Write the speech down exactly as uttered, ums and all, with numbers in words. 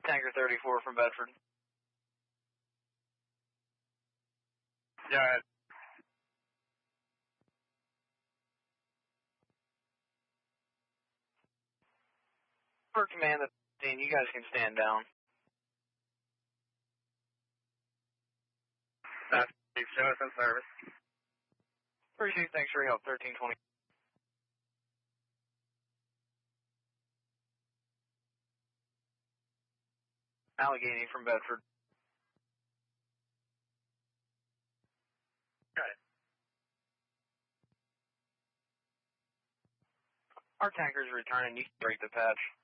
Tanker thirty-four from Bedford. Yeah. For command of fifteen, you guys can stand down. That's show us in service. Appreciate it. Thanks for your help. thirteen twenty. Allegheny from Bedford. Okay. Our tanker's returning. You can break the patch.